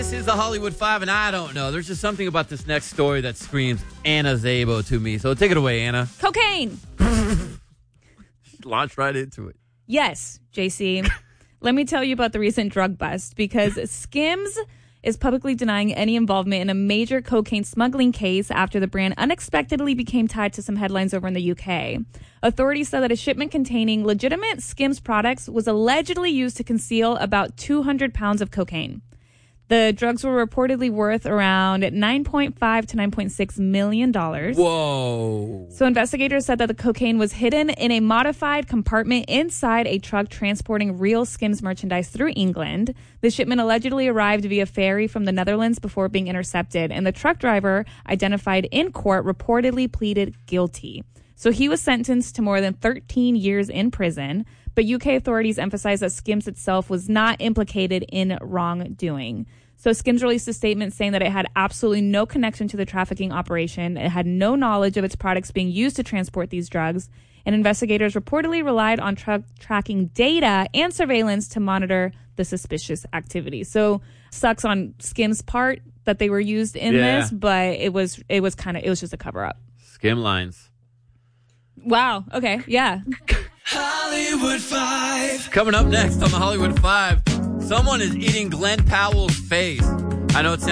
This is the Hollywood Five, and I don't know. There's just something about this next story that screams Anna Szabo to me. So take it away, Anna. Cocaine. Launch right into it. Yes, JC. Let me tell you about the recent drug bust, because Skims is publicly denying any involvement in a major cocaine smuggling case after the brand unexpectedly became tied to some headlines over in the UK. Authorities said that a shipment containing legitimate Skims products was allegedly used to conceal about 200 pounds of cocaine. The drugs were reportedly worth around $9.5 to $9.6 million. Whoa. So investigators said that the cocaine was hidden in a modified compartment inside a truck transporting real Skims merchandise through England. The shipment allegedly arrived via ferry from the Netherlands before being intercepted, and the truck driver, identified in court, reportedly pleaded guilty. So he was sentenced to more than 13 years in prison, but UK authorities emphasized that Skims itself was not implicated in wrongdoing. So Skims released a statement saying that it had absolutely no connection to the trafficking operation. It had no knowledge of its products being used to transport these drugs. And investigators reportedly relied on tracking data and surveillance to monitor the suspicious activity. So sucks on Skims' part that they were used in this, but it was just a cover up. Skim lines. Wow. Okay. Yeah. Hollywood Five. Coming up next on the Hollywood Five, someone is eating Glenn Powell's face. I know it's